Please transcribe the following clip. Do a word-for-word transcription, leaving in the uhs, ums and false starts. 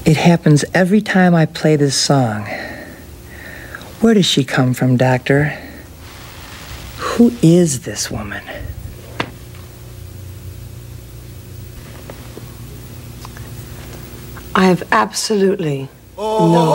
It happens every time I play this song. Where does she come from, Doctor? Who is this woman? I have absolutely no